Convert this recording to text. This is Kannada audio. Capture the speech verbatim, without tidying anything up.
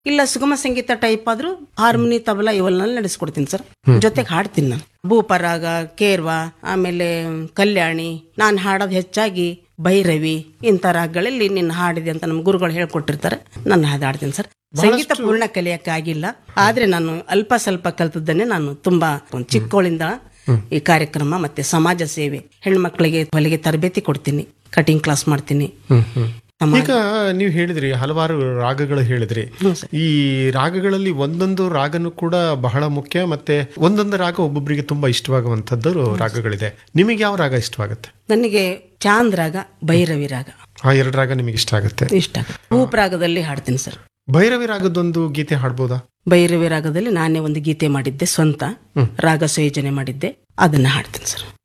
ಇಲ್ಲ ಸುಗಮ ಸಂಗೀತ ಟೈಪ್ ಆದ್ರೂ ಹಾರ್ಮೋನಿ ತಬಲಾ ಇವಲ್ನಲ್ಲಿ ನಡೆಸ್ಕೊಡ್ತೀನಿ ಸರ್. ಜೊತೆಗೆ ಹಾಡ್ತೀನಿ ನಾನು ಭೂಪರಾಗ, ಕೇರ್ವಾ, ಆಮೇಲೆ ಕಲ್ಯಾಣಿ. ನಾನು ಹಾಡೋದು ಹೆಚ್ಚಾಗಿ ಭೈರವಿ ಇಂಥ ರಾಗಗಳಲ್ಲಿ ನಿನ್ನ ಹಾಡಿದೆ ಅಂತ ನಮ್ಮ ಗುರುಗಳು ಹೇಳ್ಕೊಟ್ಟಿರ್ತಾರೆ. ನಾನು ಹಾಡಾಡ್ತೀನಿ ಸರ್. ಸಂಗೀತ ಪೂರ್ಣ ಕಲಿಯಕ್ಕಾಗಿಲ್ಲ, ಆದ್ರೆ ನಾನು ಅಲ್ಪ ಸ್ವಲ್ಪ ಕಲ್ತದ್ದನ್ನೇ ನಾನು ತುಂಬಾ ಚಿಕ್ಕವಳಿಂದ ಈ ಕಾರ್ಯಕ್ರಮ ಮತ್ತೆ ಸಮಾಜ ಸೇವೆ, ಹೆಣ್ಮಕ್ಳಿಗೆ ಹೊಲಿಗೆ ತರಬೇತಿ ಕೊಡ್ತೀನಿ, ಕಟಿಂಗ್ ಕ್ಲಾಸ್ ಮಾಡ್ತೀನಿ. ಈಗ ನೀವು ಹೇಳಿದ್ರಿ ಹಲವಾರು ರಾಗಗಳು ಹೇಳಿದ್ರಿ. ಈ ರಾಗಗಳಲ್ಲಿ ಒಂದೊಂದು ರಾಗನು ಕೂಡ ಬಹಳ ಮುಖ್ಯ, ಮತ್ತೆ ಒಂದೊಂದು ರಾಗ ಒಬ್ಬೊಬ್ಬರಿಗೆ ತುಂಬಾ ಇಷ್ಟವಾಗುವಂತದ್ದು ರಾಗಗಳಿದೆ. ನಿಮಗೆ ಯಾವ ರಾಗ ಇಷ್ಟವಾಗುತ್ತೆ? ನನಗೆ ಚಾಂದ್ ರಾಗ, ಭೈರವಿ ರಾಗ, ಆ ಎರಡು ರಾಗ ನಿಮಗೆ ಇಷ್ಟ ಆಗುತ್ತೆ? ಇಷ್ಟ. ಭೂಪ್ ರಾಗದಲ್ಲಿ ಹಾಡ್ತೀನಿ ಸರ್. ಭೈರವಿ ರಾಗದೊಂದು ಗೀತೆ ಹಾಡ್ಬೋದಾ? ಭೈರವಿ ರಾಗದಲ್ಲಿ ನಾನೇ ಒಂದು ಗೀತೆ ಮಾಡಿದ್ದೆ, ಸ್ವಂತ ರಾಗ ಸಂಯೋಜನೆ ಮಾಡಿದ್ದೆ, ಅದನ್ನ ಹಾಡ್ತೀನಿ ಸರ್.